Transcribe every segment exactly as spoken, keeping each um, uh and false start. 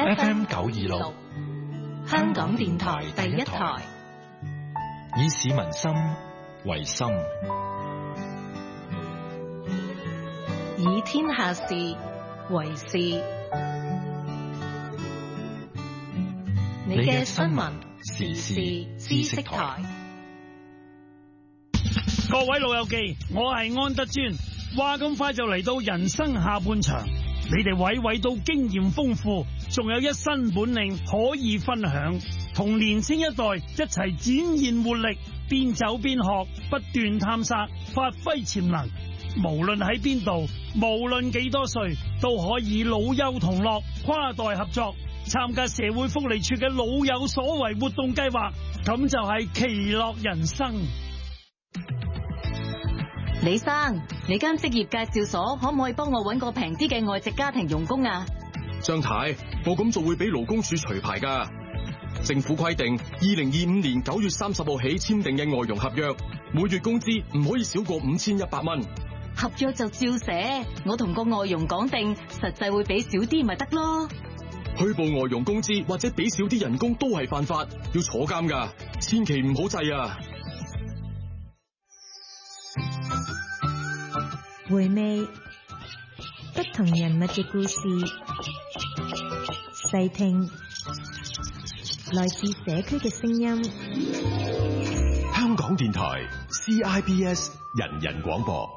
F M 九二六，香港電台第一台，以市民心為心，以天下事為事。你嘅新聞時事知識台。 各位老友記，我係安德尊。話咁快就嚟到人生下半場，你哋娓娓到經驗豐富，仲有一身本領可以分享，同年青一代一齊展現活力，邊走邊學，不斷探索，發揮潛能。無論喺邊度，無論幾多歲，都可以老幼同樂，跨代合作，參加社會福利處嘅老有所為活動計劃，咁就係其樂人生。 李生，你間職業介紹所可唔可以幫我搵個平啲嘅外籍家庭傭工啊？ 張太，我咁做會俾勞工處除牌噶。政府規定，二零二五年九月三十號起簽訂嘅外傭合約，每月工資唔可以少過五千一百蚊。 合約就照寫，我同個外傭講定，實際會俾少啲咪得咯。 虛報外傭工資或者俾少啲人工都係犯法，要坐監噶，千祈唔好制啊！ 回味不同人物嘅故事，細聽來自社區嘅聲音。 香港電台 C I B S 人人廣播。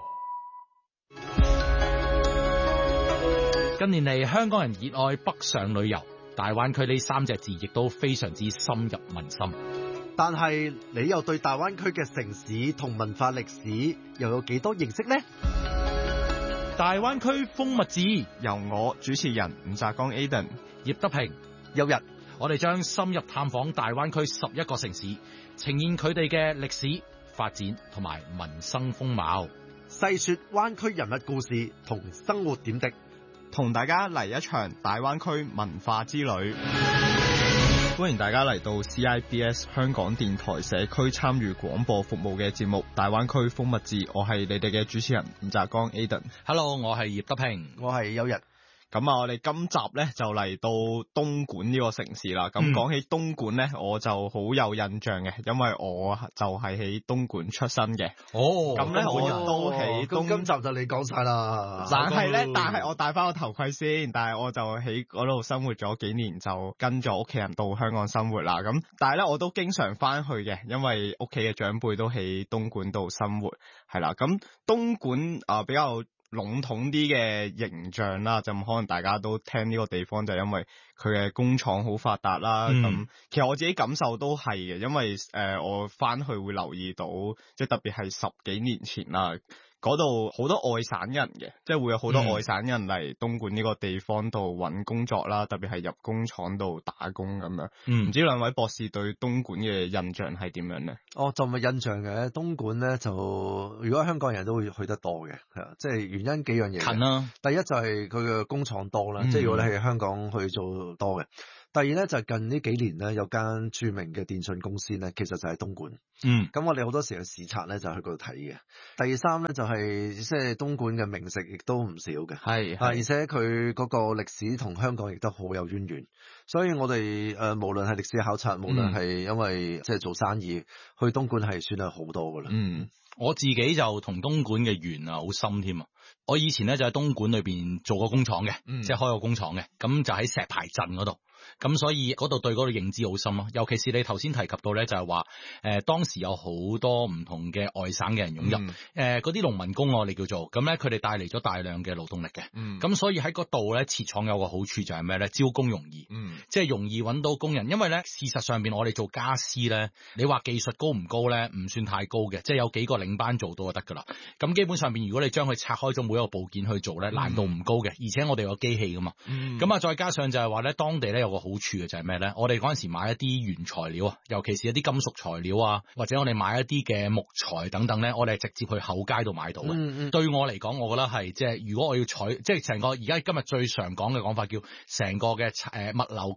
近年嚟，香港人熱愛北上旅遊，大灣區呢三隻字亦都非常之深入民心。 但係你又對大灣區嘅城市同文化歷史又有幾多認識呢？ 大灣區風物誌由我主持人吳澤剛 Aden、 葉德平、 有日， 我哋將深入探訪大灣區十一個城市，呈現佢哋嘅歷史發展同埋民生風貌， 細說灣區人物故事同生活點滴， 同大家嚟一場大灣區文化之旅。歡迎大家嚟到 C I B S 香港電台社區參與廣播服務嘅節目《大灣區風物誌》，我係你哋嘅主持人吳澤剛 Aden。 Hello， 我係葉德平， 我係有日。 咁啊，我哋今集咧就嚟到東莞呢個城市啦。咁講起東莞咧，我就好有印象嘅，因為我就係喺東莞出生嘅。 哦， 咁咧我亦都喺東。 咁今集就你講晒啦。 但係咧，但係我戴翻個頭盔先。但係我就喺嗰度生活咗幾年，就跟咗屋企人到香港生活啦。咁但係咧，我都經常翻去嘅，因為屋企嘅長輩都喺東莞度生活，係啦。咁東莞啊、呃、比較籠統啲嘅形象啦，就可能大家都聽呢個地方就因為佢嘅工廠好發達啦。咁、嗯、其實我自己感受都係嘅，因為誒、呃、我翻去會留意到，即係特別係十幾年前啦。嗰度好多外省人嘅，即係會有好多外省人嚟東莞呢個地方度揾工作啦，特別係入工廠度打工咁樣。唔、嗯、知兩位博士對東莞嘅印象係點樣呢？ 哦，就唔係印象嘅，東莞咧就如果香港人都會去得多嘅，係啊，即係原因幾樣嘢。近啦，第一就係佢嘅工廠多啦、嗯，即係如果你喺香港去做多嘅。第二咧就係近呢幾年咧有間著名嘅電信公司咧，其實就係東莞。嗯，咁我哋好多時去視察咧就去嗰度睇嘅。第三咧就係即係東莞嘅名食亦都唔少嘅，係，而且佢嗰個歷史同香港亦都好有淵源。所以我哋誒、呃、無論係歷史考察，無論係因為即係做生意，去東莞係算係好多噶啦。 嗯，我自己就同東莞嘅緣啊好深添啊！我以前咧就喺東莞裏邊做過工廠嘅、嗯，即係開過工廠嘅，咁就喺石牌鎮嗰度。咁所以嗰度對嗰度認知好深咯，尤其是你頭先提及到咧，就係話誒當時有好多唔同嘅外省嘅人湧入，誒嗰啲農民工我哋叫做，咁咧佢哋帶嚟咗大量嘅勞動力嘅，咁、嗯、所以喺嗰度咧設廠有個好處就係咩咧？招工容易，嗯、即係容易揾到工人，因為咧事實上邊我哋做家私咧，你話技術高唔高咧？唔算太高嘅，即係有幾個領班做到就得噶啦。咁基本上邊如果你將佢拆開咗每一個部件去做咧，難度唔高嘅，而且我哋有機器噶嘛，咁、嗯、啊再加上就係話咧當地咧有個好處嘅就係咩咧？我哋嗰陣時買一啲原材料啊，尤其是一啲金屬材料啊，或者我哋買一啲嘅木材等等咧，我哋係直接去厚街度買到嘅、嗯嗯。對我嚟講，我覺得係即係如果我要採，即係成個而家今日最常講嘅講法叫成個嘅誒物流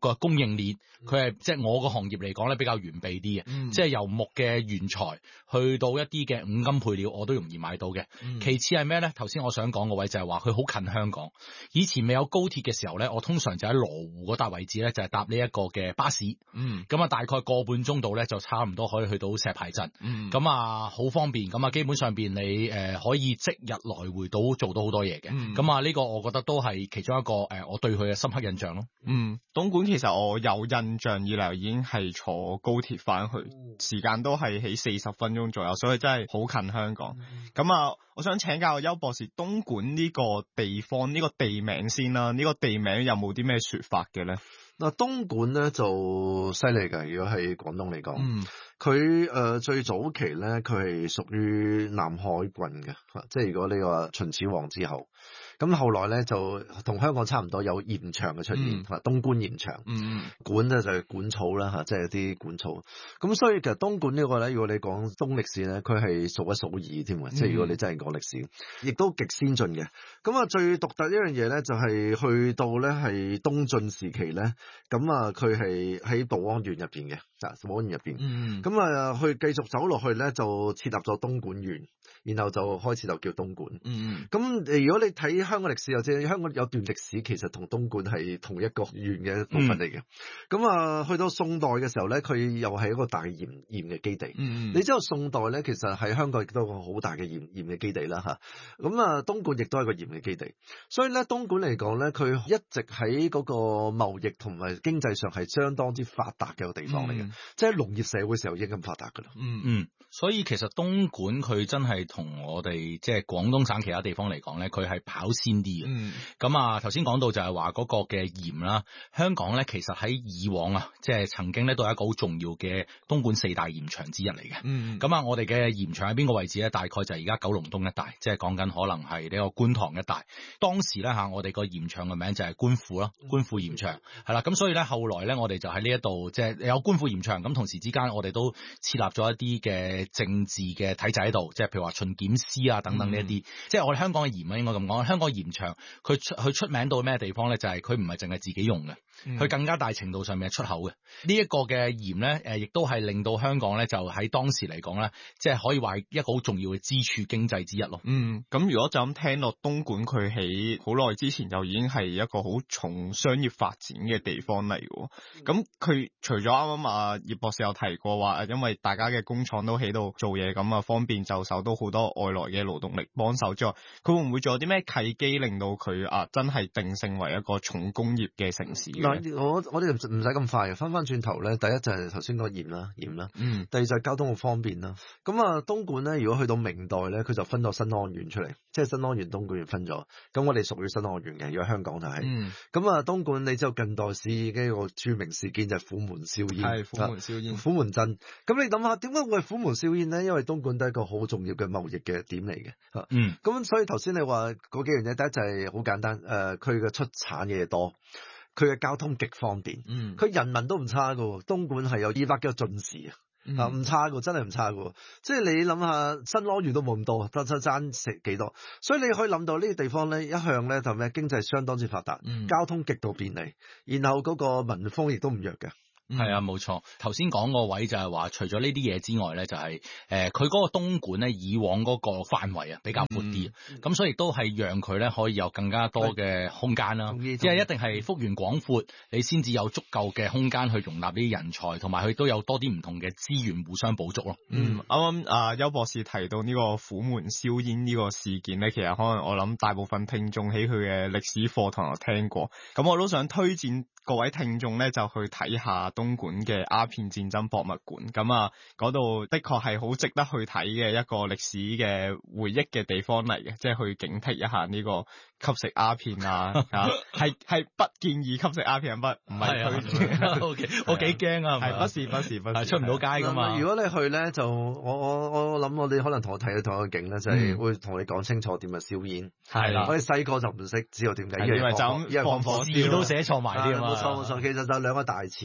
個供應鏈，佢係即係我個行業嚟講咧比較完備啲嘅，嗯、即係由木嘅原材去到一啲嘅五金配料，我都容易買到嘅。嗯、其次係咩咧？頭先我想講個位就係話佢好近香港。以前未有高鐵嘅時候咧，我通常就喺羅湖嗰笪位置咧，就係搭呢一個嘅巴士。嗯，咁啊大概個半鐘度咧就差唔多可以去到石排鎮。嗯，咁啊好方便。咁啊基本上邊你誒、呃、可以即日來回到做到好多嘢嘅。咁啊呢個我覺得都係其中一個誒、呃、我對佢嘅深刻印象咯。 嗯，東莞其實我有印象以嚟已經係坐高鐵翻去，時間都係喺四十分鐘左右，所以真係好近香港。咁、嗯、啊，我想請教邱博士，東莞呢個地方呢、呢個地名先啦，呢、呢個地名有冇啲咩說法嘅咧？ 嗱，東莞咧就犀利㗎，如果喺廣東嚟講，佢誒、嗯呃、最早期咧，佢係屬於南海郡嘅，即係如果你話秦始皇之後。咁後來咧就同香港差唔多有鹽場嘅出現，嗯、東莞鹽場，嗯、莞咧就係莞草啦嚇，即係啲莞草。咁所以其實東莞呢個咧，如果你講東歷史咧，佢係數一數二添嘅，即係、嗯、如果你真係講歷史，亦都極先進嘅。咁啊最獨特一樣嘢咧，就係去到咧係東晉時期咧，咁啊佢係喺寶安縣入邊嘅，寶安縣入邊。咁啊、嗯、去繼續走落去咧，就設立咗東莞縣，然後就開始就叫東莞。咁、嗯、如果你睇香港歷史又即香港有段歷史，其實同東莞係同一個縣嘅一部分嚟嘅。咁啊、嗯，去到宋代嘅時候咧，佢又係一個大鹽鹽嘅基地。嗯、你知道宋代咧，其實喺香港亦都有個好大嘅鹽鹽嘅基地啦嚇。咁啊，東莞亦都係一個鹽嘅基地。所以咧，東莞嚟講咧，佢一直喺嗰個貿易同埋經濟上係相當之發達嘅一個地方嚟嘅。嗯、即係農業社會時候已經咁發達㗎啦。嗯嗯， 所以其實東莞佢真係同我哋即係廣東省其他地方嚟講咧，佢係跑先啲嘅。嗯，咁啊，頭先講到就係話嗰個嘅鹽啦，香港咧其實喺以往啊，即係曾經咧都係一個好重要嘅東莞四大鹽場之一嚟嘅。嗯，咁啊，我哋嘅鹽場喺邊個位置咧？大概就係而家九龍東一帶，即係講緊可能係呢個觀塘一帶。當時咧嚇，我哋個鹽場嘅名就係官富啦，官富鹽場係啦。咁所以咧，後來咧，我哋就喺呢一度即係有官富鹽場，咁同時之間我哋都設立咗一啲嘅政治嘅體制喺度，即係譬如話巡檢司啊等等呢一啲。嗯、即係我哋香港嘅鹽啊，應該咁講，香港鹽場。佢出佢出名到咩地方咧？就係佢唔係淨係自己用嘅，佢、嗯、更加大程度上面係出口嘅。呢、這、一個嘅鹽咧，誒，亦都係令到香港咧，就喺當時嚟講咧，即係可以話一個好重要嘅支柱經濟之一咯。 嗯，咁如果就咁聽落，東莞佢喺好耐之前就已經係一個好重商業發展嘅地方嚟嘅。咁佢、嗯、除咗啱啱啊葉博士有提過話，因為大家嘅工廠都喺度做嘢，咁啊方便就手，都好多外來嘅勞動力幫手之外，佢會唔會仲有啲咩契機令到佢啊真係定性為一個重工業嘅城市？ 嗱，我我哋唔唔使咁快嘅，翻翻轉頭咧，第一就係頭先講鹽啦，鹽啦，嗯，第二就係交通好方便啦。咁啊，東莞咧，如果去到明代咧，佢就分咗新安縣出嚟，即係新安縣、東莞縣分咗。咁我哋屬於新安縣嘅，如果香港就係、是，咁啊、嗯，東莞你知道近代史嘅一個著名事件就係虎門銷煙， 係虎門銷煙， 虎門鎮。咁你諗下，點解會係虎門銷煙咧？因為東莞都係一個好重要嘅貿易嘅點嚟嘅，嗯，咁所以頭先你話嗰幾樣嘢，第一就係好簡單，誒、呃，佢嘅出產嘅嘢多。佢嘅交通極方便，嗯，佢人民都唔差噶，東莞係有二百幾個進士啊，啊唔、嗯、差噶，真係唔差噶，即係你諗下新安縣都冇咁多，得得爭食幾多，所以你可以諗到呢個地方咧，一向咧就咩經濟相當之發達，嗯、交通極度便利，然後嗰個民風亦都唔弱嘅。 係啊，冇錯。頭先講個位就係話，除咗呢啲嘢之外咧，就係誒佢嗰個東莞咧，以往嗰個範圍啊比較闊啲，咁、嗯、所以都係讓佢咧可以有更加多嘅空間啦。即係一定係幅員廣闊，你先至有足夠嘅空間去容納呢啲人才，同埋佢都有多啲唔同嘅資源互相補足咯。 嗯，啱啱啊邱博士提到呢個虎門銷煙呢個事件咧，其實可能我諗大部分聽眾喺佢嘅歷史課堂有聽過，咁我都想推薦各位聽眾咧就去睇下東莞嘅鴉片戰爭博物館，咁啊嗰度的確係好值得去睇嘅一個歷史嘅回憶嘅地方嚟嘅，即係去警惕一下呢個吸食鴉片啊，係係不建議吸食鴉片，不唔係推薦。 O K， 我幾驚啊， 係不是不是不是， 出唔到街噶嘛。 如果你去咧，就我我我諗我哋可能同我睇到同一個景咧，就係會同你講清楚點樣燒煙。係啦，我哋細個就唔識知道點解， 以為就咁放火燒， 都寫錯埋啲啊嘛。 冇錯冇錯，其實就兩個大詞。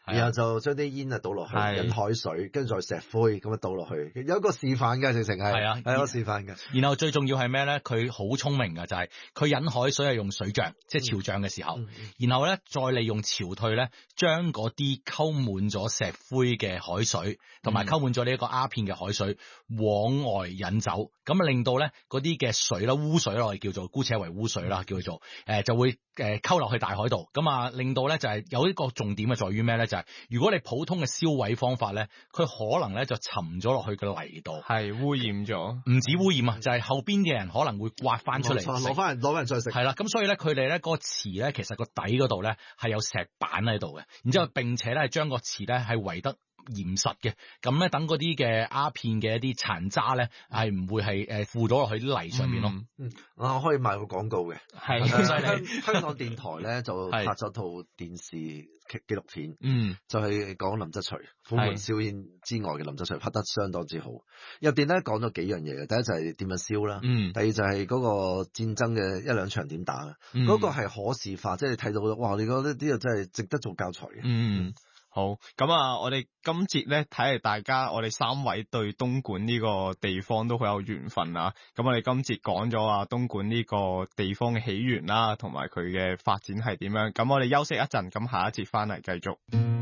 然後就將啲煙啊倒落去，引海水，跟住再石灰咁啊倒落去，有一個示範嘅，直情係係啊，係一個示範嘅。 然後最重要係咩咧？佢好聰明㗎，就係、是、佢引海水係用水漲，即係潮漲嘅時候，嗯、然後咧再利用潮退咧，將嗰啲溝滿咗石灰嘅海水，同埋溝滿咗呢一個鴉片嘅海水往外引走，咁啊令到咧嗰啲嘅水啦，污水啦，我哋叫做姑且為污水啦，叫做誒、呃、就會誒溝落去大海度，咁啊令到咧就係、是、有一個重點嘅在於咩咧？就係、是、如果你普通嘅燒毀方法咧，佢可能咧就沉咗落去個泥度， 係污染咗， 唔止污染啊，就係、是、後邊嘅人可能會刮翻出嚟， 攞翻嚟攞翻嚟再食。 係啦，咁所以咧佢哋咧嗰個池咧，其實個底嗰度咧係有石板喺度嘅，然之後並且咧係將個池咧係圍得嚴實嘅，咁咧等嗰啲嘅鴉片嘅一啲殘渣咧係唔會係誒附咗落去啲泥上面咯。 嗯，我可以賣個廣告嘅， 係香香港電台咧就拍咗套電視紀錄片，嗯，就係講林則徐虎門銷煙之外嘅林則徐，拍得相當之好。入邊咧講咗幾樣嘢嘅，第一就係點樣燒啦，嗯，第二就係嗰個戰爭嘅一兩場點打，嗰、嗯、個係可視化，即係你睇到哇，你覺得呢啲真係值得做教材嘅， 嗯。嗯好，咁啊，我哋今節咧睇嚟，大家我哋三位對東莞呢個地方都好有緣分啊。咁我哋今節講咗啊東莞呢個地方嘅起源啦，同埋佢嘅發展係點樣。咁我哋休息一陣，咁下一節翻嚟繼續。